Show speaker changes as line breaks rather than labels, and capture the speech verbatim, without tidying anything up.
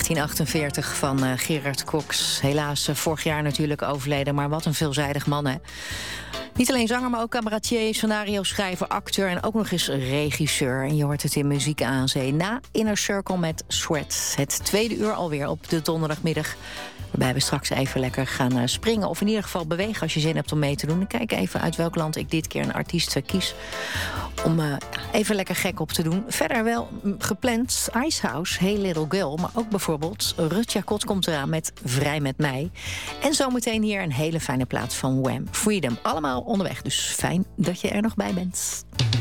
negentien achtenveertig van uh, Gerard Cox. Helaas uh, vorig jaar natuurlijk overleden, maar wat een veelzijdig man, hè. Niet alleen zanger, maar ook cabaretier, scenario-schrijver, acteur en ook nog eens regisseur. En je hoort het in Muziek aan Zee na Inner Circle met Sweat. Het tweede uur alweer op de donderdagmiddag. Waarbij we straks even lekker gaan uh, springen. Of in ieder geval bewegen als je zin hebt om mee te doen. En kijk even uit welk land ik dit keer een artiest uh, kies. Om uh, even lekker gek op te doen. Verder wel gepland Icehouse, Hey Little Girl. Maar ook bijvoorbeeld Rutja Kot komt eraan met Vrij met mij. En zometeen hier een hele fijne plaat van Wham! Freedom. Allemaal onderweg, dus fijn dat je er nog bij bent.